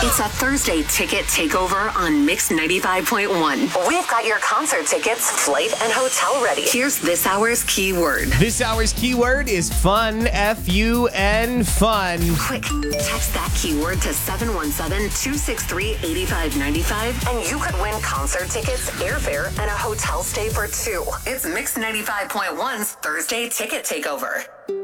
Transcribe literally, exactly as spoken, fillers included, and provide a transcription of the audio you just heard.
It's a Thursday ticket takeover on Mix ninety-five point one. We've got your concert tickets, flight, and hotel ready. Here's this hour's keyword. This hour's keyword is fun, F U N, fun. Quick, text that keyword to seven one seven, two six three, eight five nine five, and you could win concert tickets, airfare, and a hotel stay for two. It's Mix ninety-five point one's Thursday ticket takeover.